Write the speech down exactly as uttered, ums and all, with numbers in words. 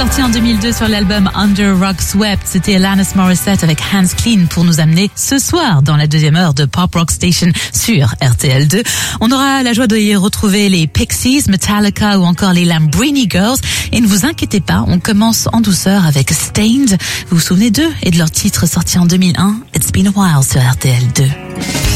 Sorti en deux mille deux sur l'album Under Rock Swept, c'était Alanis Morissette avec Hands Clean pour nous amener ce soir dans la deuxième heure de Pop Rock Station sur R T L deux. On aura la joie de y retrouver les Pixies, Metallica ou encore les Lambrini Girls. Et ne vous inquiétez pas, on commence en douceur avec Stained. Vous vous souvenez d'eux et de leur titre sorti en deux mille un, It's Been a While sur R T L deux.